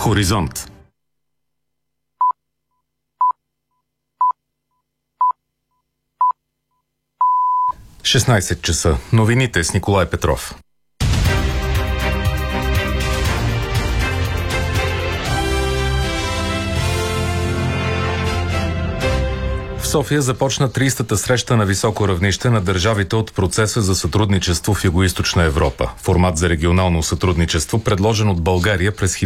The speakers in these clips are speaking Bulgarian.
Хоризонт. – 16 часа. Новините с Николай Петров. В София започна 30-та среща на високо равнище на държавите от процеса за сътрудничество в Югоизточна Европа. Формат за регионално сътрудничество, предложен от България през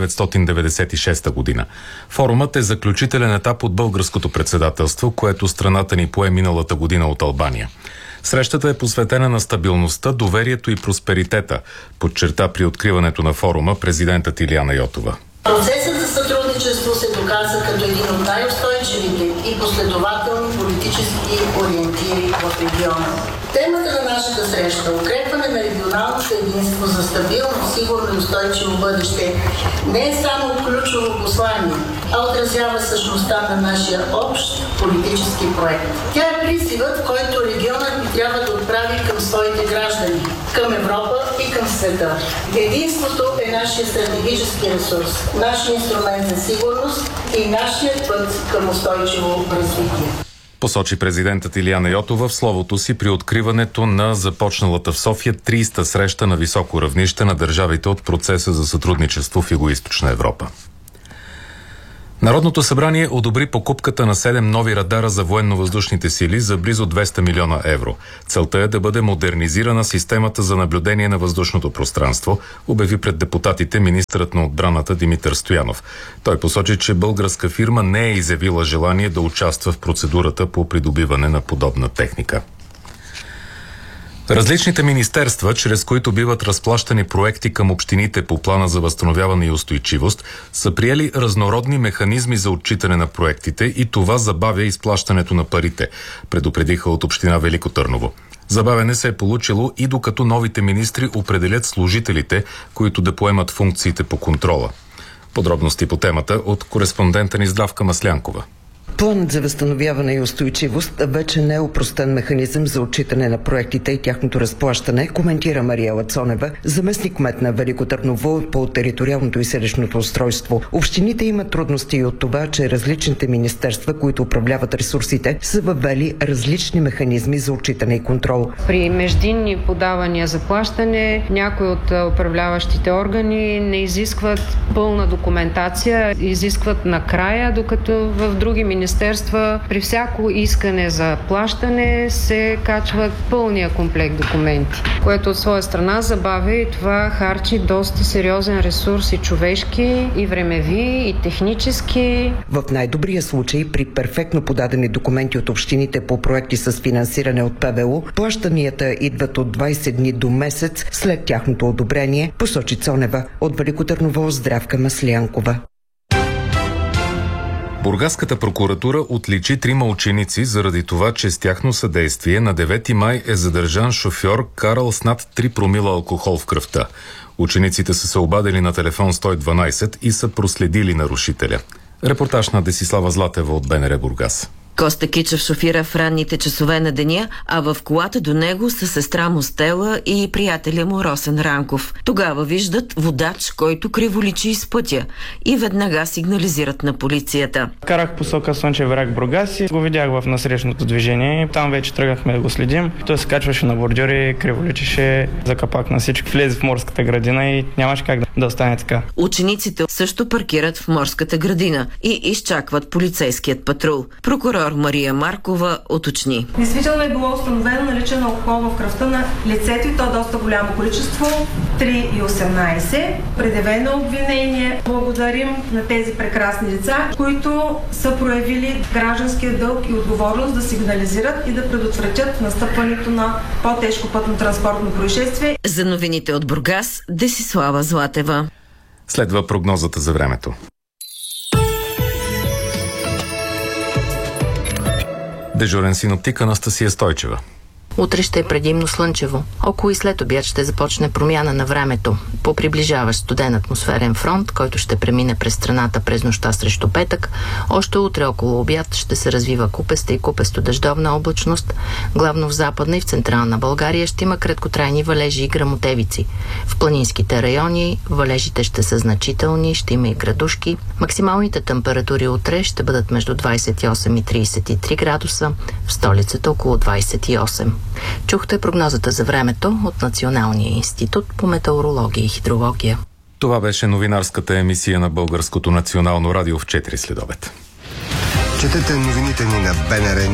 1996 година. Форумът е заключителен етап от българското председателство, което страната ни пое миналата година от Албания. Срещата е посветена на стабилността, доверието и просперитета, подчерта при откриването на форума президентът Илияна Йотова. Процесът за сътрудничество се доказа като един от най-устойчивите и последователни политически ориентири в региона. Темата на нашата среща – укрепване на регионалното единство за стабилно, сигурно и устойчиво бъдеще, не е само от ключово послание, а отразява същността на нашия общ политически проект. Тя е призивът, който регионът ни трябва да отправи към своите граждани, към Европа и към света. Единството е нашия стратегически ресурс, нашия инструмент за сигурност и нашия път към устойчиво развитие. Посочи президентът Илияна Йотова в словото си при откриването на започналата в София 30-та среща на високо равнище на държавите от процеса за сътрудничество в Югоизточна Европа. Народното събрание одобри покупката на 7 нови радара за военно-въздушните сили за близо 200 милиона евро. Целта е да бъде модернизирана системата за наблюдение на въздушното пространство, обяви пред депутатите министърът на отбраната Димитър Стоянов. Той посочи, че българска фирма не е изявила желание да участва в процедурата по придобиване на подобна техника. Различните министерства, чрез които биват разплащани проекти към общините по плана за възстановяване и устойчивост, са приели разнородни механизми за отчитане на проектите и това забавя изплащането на парите, предупредиха от община Велико Търново. Забавяне се е получило и докато новите министри определят служителите, които да поемат функциите по контрола. Подробности по темата от кореспондента ни Здравка Маслянкова. Планът за възстановяване и устойчивост вече не е опростен механизъм за отчитане на проектите и тяхното разплащане, коментира Мариела Цонева, заместник-кмет на Велико Търново по териториалното и селищното устройство. Общините имат трудности и от това, че различните министерства, които управляват ресурсите, са въвели различни механизми за отчитане и контрол. При междинни подавания за плащане някои от управляващите органи не изискват пълна документация, изискват накрая, докато в други министерства при всяко искане за плащане се качва пълния комплект документи, което от своя страна забавя и това харчи доста сериозен ресурс и човешки, и времеви, и технически. В най-добрия случай, при перфектно подадени документи от общините по проекти с финансиране от ПВУ, плащанията идват от 20 дни до месец след тяхното одобрение, посочи Цонева. От Велико Търново Здравка Маслянкова. Бургаската прокуратура отличи 3 ученици заради това, че с тяхно съдействие на 9 май е задържан шофьор, карал с над 3 промила алкохол в кръвта. Учениците са се обадили на телефон 112 и са проследили нарушителя. Репортаж на Десислава Златева от БНР Бургас. Коста Кичев шофира в ранните часове на деня, а в колата до него са сестра му Стела и приятеля му Росен Ранков. Тогава виждат водач, който криволичи из пътя и веднага сигнализират на полицията. Карах посока Слънчев бряг Бургас и го видях в насрещното движение. Там вече тръгнахме да го следим. Той се качваше на бордюри, криволичеше, закапак на всички, влезе в морската градина и нямаше как да остане така. Учениците също паркират в морската градина и изчакват полицейският патрул. Прокурор Мария Маркова уточни. Действително е било установено наличие на алкохол в кръвта на лицето и то доста голямо количество 3,18. Предявено обвинение. Благодарим на тези прекрасни лица, които са проявили гражданския дълг и отговорност да сигнализират и да предотвратят настъпването на по-тежко пътно-транспортно происшествие. За новините от Бургас, Десислава Златева. Следва прогнозата за времето. Дежурен синоптик Анастасия Стойчева. Утре ще е предимно слънчево. Около и след обяд ще започне промяна на времето. По приближаващ студен атмосферен фронт, който ще премине през страната през нощта срещу петък, още утре около обяд ще се развива купеста и купесто-дъждовна облачност. Главно в Западна и в Централна България ще има краткотрайни валежи и гръмотевици. В планинските райони валежите ще са значителни, ще има и градушки. Максималните температури утре ще бъдат между 28 и 33 градуса, в столицата около 28. Чухте прогнозата за времето от Националния институт по метеорология и хидрология. Това беше новинарската емисия на Българското национално радио в 4 следобед. Четете новините ни на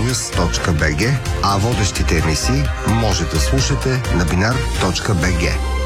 bnrnews.bg, а водещите емисии може да слушате на binar.bg.